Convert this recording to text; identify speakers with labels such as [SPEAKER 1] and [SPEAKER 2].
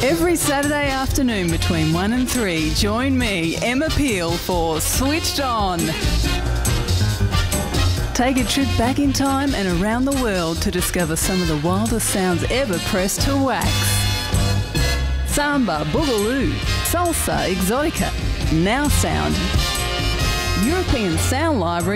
[SPEAKER 1] Every Saturday afternoon between 1 and 3, join me, Emma Peel, for Switched On. Take a trip back in time and around the world to discover some of the wildest sounds ever pressed to wax. Samba, boogaloo, salsa, exotica, now sound, European Sound Library,